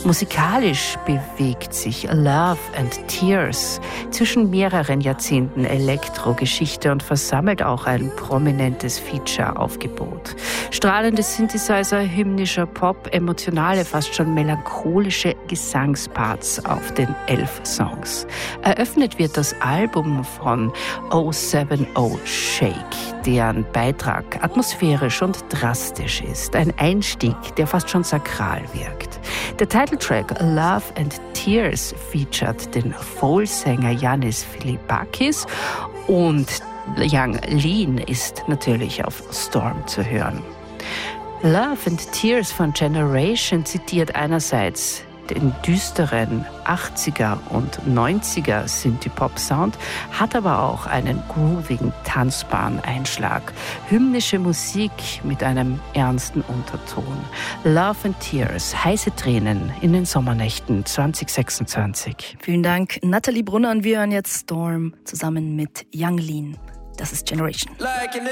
Musikalisch bewegt sich Love and Tears zwischen mehreren Jahrzehnten Elektrogeschichte und versammelt auch ein prominentes Feature-Aufgebot. Strahlende Synthesizer, hymnischer Pop, emotionale, fast schon melancholische Gesangsparts auf den 11 Songs. Eröffnet wird das Album von 070 Shake, deren Beitrag atmosphärisch und drastisch ist. Ein Einstieg, der fast schon sakral wirkt. Der Titeltrack Love and Tears featured den Foal-Sänger Yannis Philippakis und Yang Lean ist natürlich auf Storm zu hören. Love and Tears von Generation zitiert einerseits den düsteren 80er und 90er Synthie-Pop-Sound, hat aber auch einen groovigen, tanzbaren Einschlag. Hymnische Musik mit einem ernsten Unterton. Love and Tears, heiße Tränen in den Sommernächten 2026. Vielen Dank, Nathalie Brunner, und wir hören jetzt Storm zusammen mit Yang Lean. Das ist Generation.